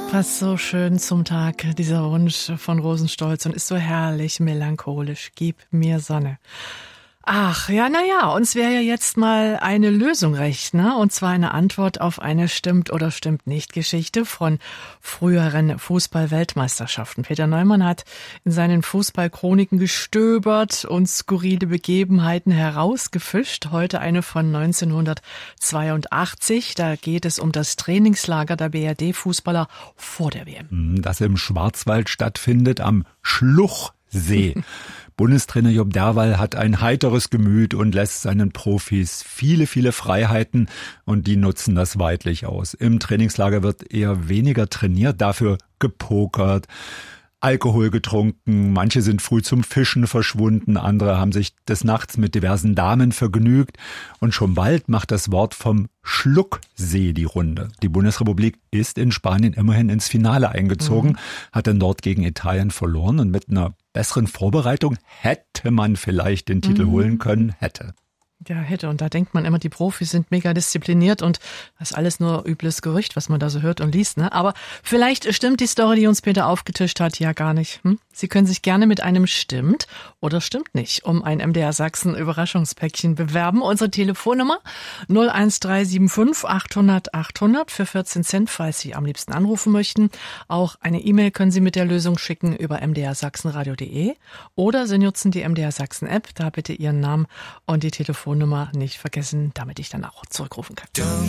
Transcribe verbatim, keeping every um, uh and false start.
Passt so schön zum Tag, dieser Wunsch von Rosenstolz, und ist so herrlich melancholisch. Gib mir Sonne. Ach, ja, na ja, uns wäre ja jetzt mal eine Lösung recht, ne? Und zwar eine Antwort auf eine Stimmt oder stimmt nicht Geschichte von früheren Fußball-Weltmeisterschaften. Peter Neumann hat in seinen Fußballchroniken gestöbert und skurrile Begebenheiten herausgefischt. Heute eine von neunzehnhundertzweiundachtzig. Da geht es um das Trainingslager der B R D-Fußballer vor der W M. Das im Schwarzwald stattfindet, am Schluchsee. Bundestrainer Job Derwall hat ein heiteres Gemüt und lässt seinen Profis viele, viele Freiheiten, und die nutzen das weidlich aus. Im Trainingslager wird eher weniger trainiert, dafür gepokert, Alkohol getrunken, manche sind früh zum Fischen verschwunden, andere haben sich des Nachts mit diversen Damen vergnügt, und schon bald macht das Wort vom Schlucksee die Runde. Die Bundesrepublik ist in Spanien immerhin ins Finale eingezogen, mhm. hat dann dort gegen Italien verloren, und mit einer besseren Vorbereitung hätte man vielleicht den Titel mhm. holen können, hätte. Ja, hätte. Und da denkt man immer, die Profis sind mega diszipliniert, und das ist alles nur übles Gerücht, was man da so hört und liest, ne? Aber vielleicht stimmt die Story, die uns Peter aufgetischt hat, ja gar nicht. Hm? Sie können sich gerne mit einem Stimmt oder Stimmt nicht um ein M D R Sachsen Überraschungspäckchen bewerben. Unsere Telefonnummer null eins drei sieben fünf achthundert achthundert für vierzehn Cent, falls Sie am liebsten anrufen möchten. Auch eine E-Mail können Sie mit der Lösung schicken über m d r sachsenradio punkt de, oder Sie nutzen die M D R Sachsen App. Da bitte Ihren Namen und die Telefonnummer nicht vergessen, damit ich dann auch zurückrufen kann.